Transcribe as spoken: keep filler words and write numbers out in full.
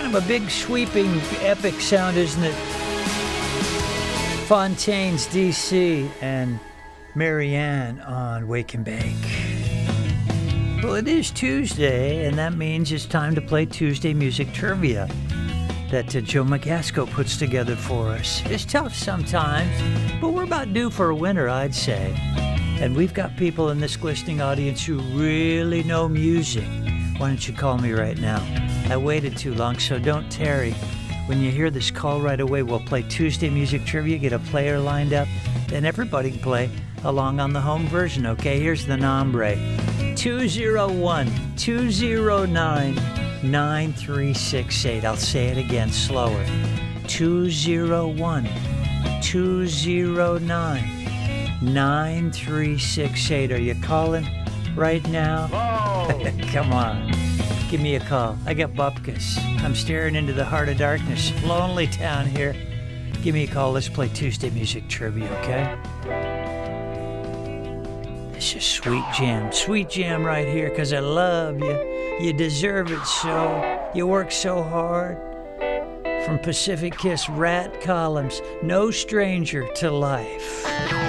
kind of a big, sweeping, epic sound, isn't it? Fontaine's D C and Marianne on Wake and Bake. Well, it is Tuesday, and that means it's time to play Tuesday Music Trivia that uh, Joe McGasco puts together for us. It's tough sometimes, but we're about due for a winner, I'd say. And we've got people in this listening audience who really know music. Why don't you call me right now? I waited too long, so don't tarry. When you hear this, call right away. We'll play Tuesday Music Trivia, get a player lined up, then everybody can play along on the home version, okay? Here's the nombre. two oh one, two oh nine, nine three six eight. I'll say it again slower. two oh one, two oh nine, nine three six eight. Are you calling right now? Oh. Come on. Give me a call. I got bupkis. I'm staring into the heart of darkness. Lonely town here. Give me a call. Let's play Tuesday Music Trivia, okay? This is Sweet Jam. Sweet Jam right here, because I love you. You deserve it so. You work so hard. From Pacific Kiss Rat Columns, no stranger to life.